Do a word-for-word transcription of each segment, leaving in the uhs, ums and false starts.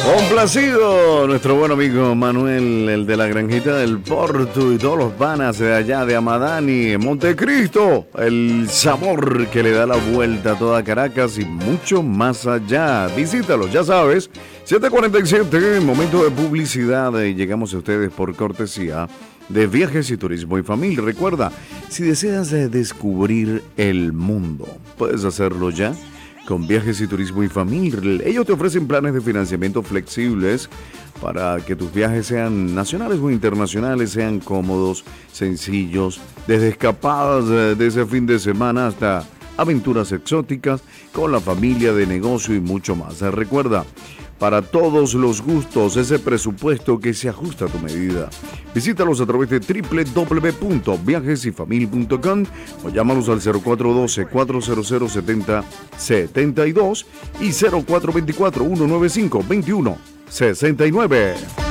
Complacido nuestro buen amigo Manuel, el de la Granjita del Porto y todos los panas de allá de Amadani, Montecristo, el sabor que le da la vuelta a toda Caracas y mucho más allá. Visítalos, ya sabes, siete cuarenta y siete, momento de publicidad y llegamos a ustedes por cortesía de Viajes y Turismo y Familia. Recuerda, si deseas descubrir el mundo, puedes hacerlo ya con Viajes y Turismo y Familia. Ellos te ofrecen planes de financiamiento flexibles para que tus viajes sean nacionales o internacionales, sean cómodos, sencillos, desde escapadas de ese fin de semana hasta aventuras exóticas con la familia, de negocio y mucho más. Recuerda, para todos los gustos, ese presupuesto que se ajusta a tu medida. Visítalos a través de doble u doble u doble u punto viajes y familia punto com o llámalos al cero cuatro uno dos, cuatro cero cero, siete cero siete dos y cero cuatro dos cuatro, uno nueve cinco, dos uno seis nueve.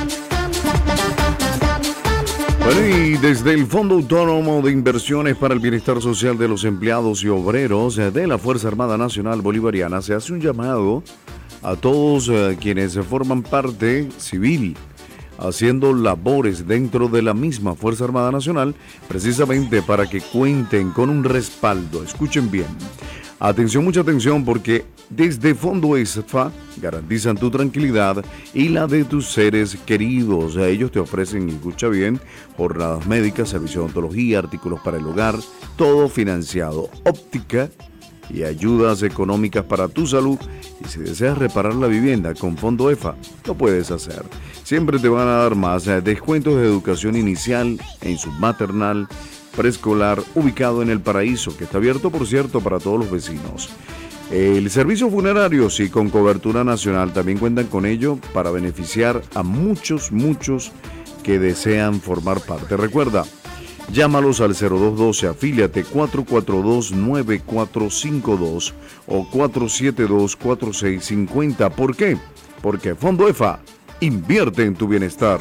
Bueno, y desde el Fondo Autónomo de Inversiones para el Bienestar Social de los Empleados y Obreros de la Fuerza Armada Nacional Bolivariana se hace un llamado a todos uh, quienes forman parte civil, haciendo labores dentro de la misma Fuerza Armada Nacional, precisamente para que cuenten con un respaldo. Escuchen bien. Atención, mucha atención, porque desde Fondo ESFA garantizan tu tranquilidad y la de tus seres queridos. Ellos te ofrecen, y escucha bien, jornadas médicas, servicio de odontología, artículos para el hogar, todo financiado, óptica y ayudas económicas para tu salud. Y si deseas reparar la vivienda con Fondo EFA, lo puedes hacer. Siempre te van a dar más descuentos de educación inicial en submaternal, preescolar, ubicado en El Paraíso, que está abierto, por cierto, para todos los vecinos. El servicio funerario, sí, con cobertura nacional, también cuentan con ello para beneficiar a muchos, muchos que desean formar parte. Recuerda, llámalos al cero dos uno dos, afíliate cuatro cuatro dos, nueve cuatro cinco dos o cuatro siete dos, cuatro seis cinco cero. ¿Por qué? Porque Fondo EFA invierte en tu bienestar.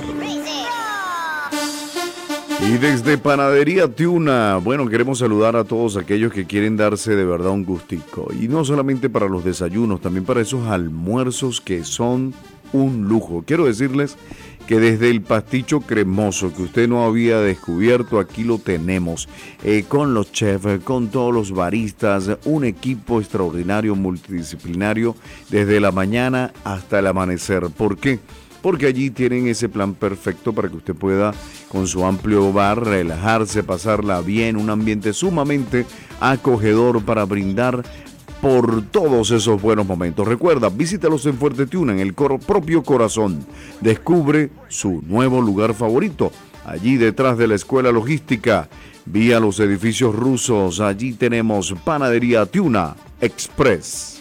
Y desde Panadería Tiuna, bueno, queremos saludar a todos aquellos que quieren darse de verdad un gustico. Y no solamente para los desayunos, también para esos almuerzos que son un lujo. Quiero decirles que desde el pasticho cremoso que usted no había descubierto, aquí lo tenemos, eh, con los chefs, con todos los baristas, un equipo extraordinario, multidisciplinario, desde la mañana hasta el amanecer. ¿Por qué? Porque allí tienen ese plan perfecto para que usted pueda, con su amplio bar, relajarse, pasarla bien, un ambiente sumamente acogedor para brindar por todos esos buenos momentos. Recuerda, visítalos en Fuerte Tiuna, en el coro, propio corazón. Descubre su nuevo lugar favorito, allí detrás de la Escuela Logística, vía los edificios rusos. Allí tenemos Panadería Tiuna Express.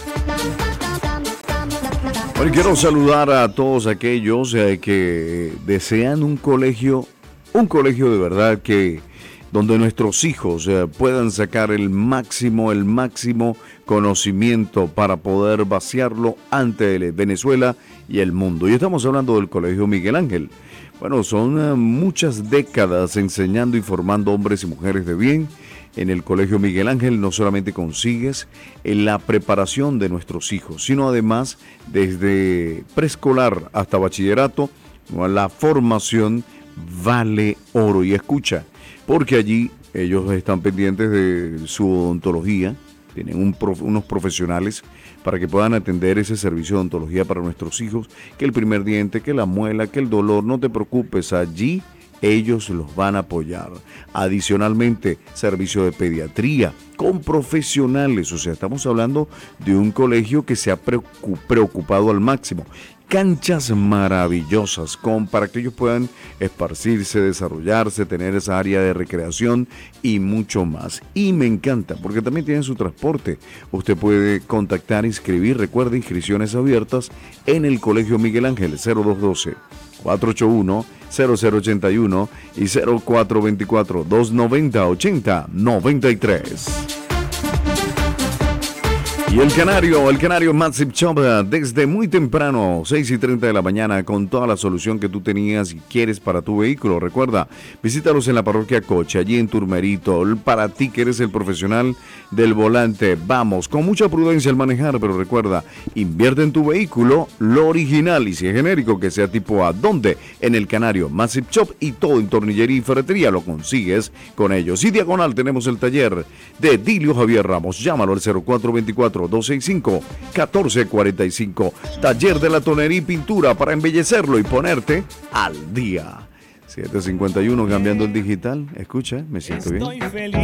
Bueno, quiero saludar a todos aquellos eh, que desean un colegio, un colegio de verdad que donde nuestros hijos eh, puedan sacar el máximo, el máximo conocimiento para poder vaciarlo ante Venezuela y el mundo. Y estamos hablando del Colegio Miguel Ángel. Bueno, son eh, muchas décadas enseñando y formando hombres y mujeres de bien. En el Colegio Miguel Ángel no solamente consigues en la preparación de nuestros hijos, sino además desde preescolar hasta bachillerato, la formación vale oro. Y escucha, porque allí ellos están pendientes de su odontología, tienen un prof, unos profesionales para que puedan atender ese servicio de odontología para nuestros hijos, que el primer diente, que la muela, que el dolor, no te preocupes, allí ellos los van a apoyar. Adicionalmente, servicio de pediatría con profesionales, o sea, estamos hablando de un colegio que se ha preocupado al máximo. Canchas maravillosas con, para que ellos puedan esparcirse, desarrollarse, tener esa área de recreación y mucho más. Y me encanta porque también tienen su transporte. Usted puede contactar, inscribir, recuerda, inscripciones abiertas en el Colegio Miguel Ángel, cero dos uno dos, cuatro ocho uno, cero cero ocho uno y cero cuatro dos cuatro, dos nueve cero, ocho cero nueve tres. Y el Canario, el Canario Massive Shop, desde muy temprano, seis y treinta de la mañana, con toda la solución que tú tenías y quieres para tu vehículo. Recuerda, visítalos en la parroquia Coche, allí en Turmerito. Para ti que eres el profesional del volante, vamos, con mucha prudencia al manejar, pero recuerda, invierte en tu vehículo lo original y si es genérico, que sea tipo A. ¿Dónde? En el Canario Massive Shop, y todo en tornillería y ferretería lo consigues con ellos. Y diagonal tenemos el taller de Dilio Javier Ramos. Llámalo al cero cuatro dos cuatro, dos seis cinco, uno cuatro cuatro cinco. Taller de la tonería y pintura para embellecerlo y ponerte al día. siete cincuenta y uno, cambiando el digital. Escucha, me siento bien.